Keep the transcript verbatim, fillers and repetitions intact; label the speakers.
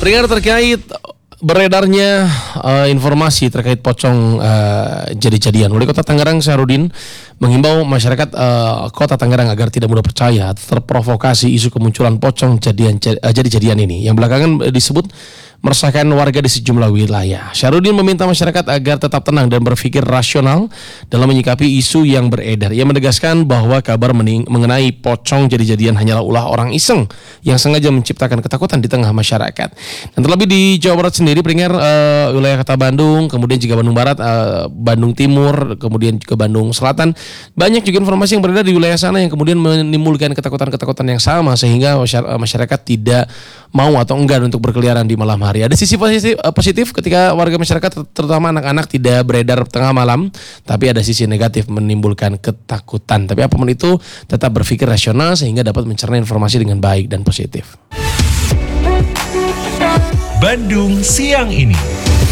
Speaker 1: Peringatan terkait beredarnya uh, informasi terkait pocong uh, jadi-jadian. Wali Kota Tangerang Syahrudin menghimbau masyarakat uh, Kota Tangerang agar tidak mudah percaya terprovokasi isu kemunculan pocong jadian, uh, jadi-jadian ini yang belakangan disebut meresahkan warga di sejumlah wilayah. Syahrudin meminta masyarakat agar tetap tenang dan berpikir rasional dalam menyikapi isu yang beredar. Ia menegaskan bahwa kabar mening- mengenai pocong jadi-jadian hanyalah ulah orang iseng yang sengaja menciptakan ketakutan di tengah masyarakat. Dan terlebih di Jawa Barat sendiri, Pringer, uh, wilayah Kota Bandung, kemudian juga Bandung Barat, uh, Bandung Timur, kemudian juga Bandung Selatan, banyak juga informasi yang beredar di wilayah sana yang kemudian menimbulkan ketakutan-ketakutan yang sama sehingga masyarakat tidak mau atau enggan untuk berkeliaran di malam hari. Ada sisi positif, positif ketika warga masyarakat terutama anak-anak tidak beredar tengah malam, tapi ada sisi negatif menimbulkan ketakutan. Tapi apapun itu tetap berpikir rasional sehingga dapat mencerna informasi dengan baik dan positif.
Speaker 2: Bandung Siang Ini.